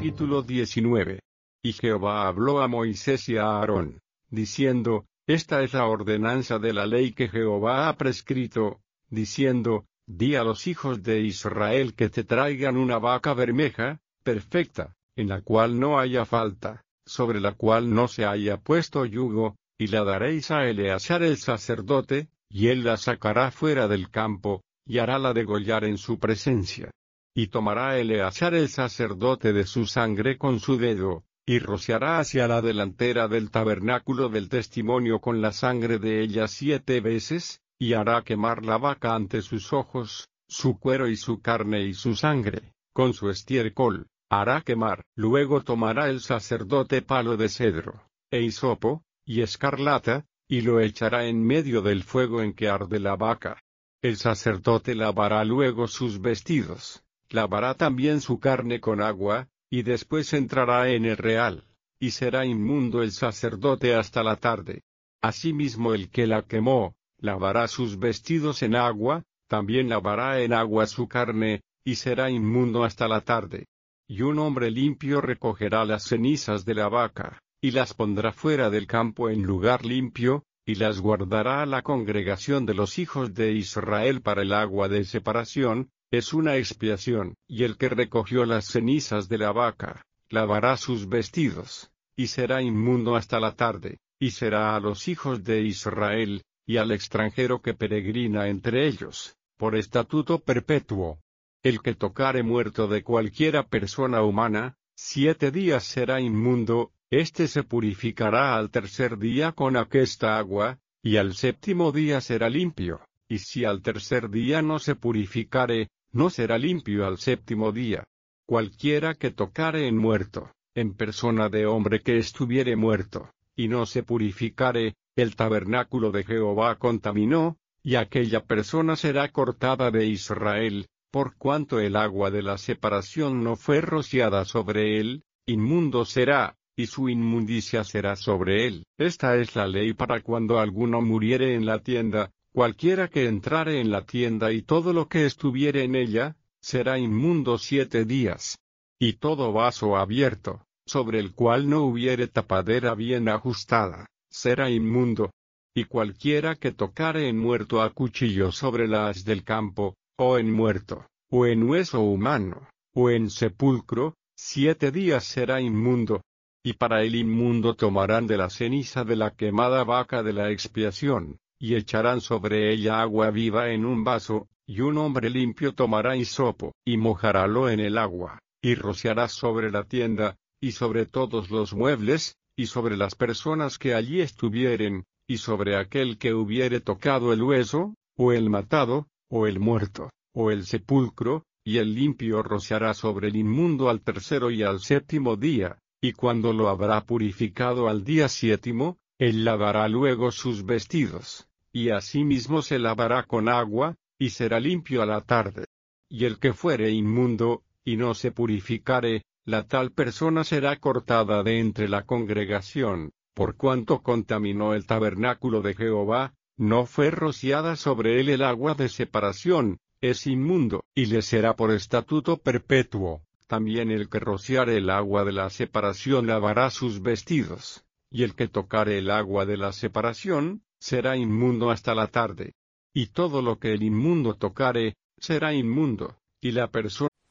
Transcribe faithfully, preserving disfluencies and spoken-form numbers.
Capítulo diecinueve. Y Jehová habló a Moisés y a Aarón, diciendo, Esta es la ordenanza de la ley que Jehová ha prescrito, diciendo, Di a los hijos de Israel que te traigan una vaca bermeja, perfecta, en la cual no haya falta, sobre la cual no se haya puesto yugo, y la daréis a Eleazar el sacerdote, y él la sacará fuera del campo, y harála degollar en su presencia. Y tomará Eleazar el sacerdote de su sangre con su dedo, y rociará hacia la delantera del tabernáculo del testimonio con la sangre de ella siete veces, y hará quemar la vaca ante sus ojos, su cuero y su carne y su sangre, con su estiércol, hará quemar. Luego tomará el sacerdote palo de cedro, e hisopo, y escarlata, y lo echará en medio del fuego en que arde la vaca. El sacerdote lavará luego sus vestidos, lavará también su carne con agua, y después entrará en el real, y será inmundo el sacerdote hasta la tarde. Asimismo el que la quemó, lavará sus vestidos en agua, también lavará en agua su carne, y será inmundo hasta la tarde. Y un hombre limpio recogerá las cenizas de la vaca, y las pondrá fuera del campo en lugar limpio, y las guardará a la congregación de los hijos de Israel para el agua de separación, es una expiación. Y el que recogió las cenizas de la vaca, lavará sus vestidos, y será inmundo hasta la tarde, y será a los hijos de Israel, y al extranjero que peregrina entre ellos, por estatuto perpetuo. El que tocare muerto de cualquiera persona humana, siete días será inmundo, éste se purificará al tercer día con aquesta agua, y al séptimo día será limpio, y si al tercer día no se purificare, no será limpio al séptimo día. Cualquiera que tocare en muerto, en persona de hombre que estuviere muerto, y no se purificare, el tabernáculo de Jehová contaminó, y aquella persona será cortada de Israel, por cuanto el agua de la separación no fue rociada sobre él, inmundo será, y su inmundicia será sobre él. Esta es la ley para cuando alguno muriere en la tienda, cualquiera que entrare en la tienda y todo lo que estuviere en ella, será inmundo siete días. Y todo vaso abierto, sobre el cual no hubiere tapadera bien ajustada, será inmundo. Y cualquiera que tocare en muerto a cuchillo sobre la haz del campo, o en muerto, o en hueso humano, o en sepulcro, siete días será inmundo. Y para el inmundo tomarán de la ceniza de la quemada vaca de la expiación, y echarán sobre ella agua viva en un vaso, y un hombre limpio tomará hisopo, y mojarálo en el agua, y rociará sobre la tienda, y sobre todos los muebles, y sobre las personas que allí estuvieren, y sobre aquel que hubiere tocado el hueso, o el matado, o el muerto, o el sepulcro, y el limpio rociará sobre el inmundo al tercero y al séptimo día, y cuando lo habrá purificado al día séptimo, él lavará luego sus vestidos, y asimismo se lavará con agua, y será limpio a la tarde. Y el que fuere inmundo, y no se purificare, la tal persona será cortada de entre la congregación, por cuanto contaminó el tabernáculo de Jehová, no fue rociada sobre él el agua de separación, es inmundo, y le será por estatuto perpetuo. También el que rociare el agua de la separación lavará sus vestidos, y el que tocare el agua de la separación, será inmundo hasta la tarde. Y todo lo que el inmundo tocare, será inmundo, y la persona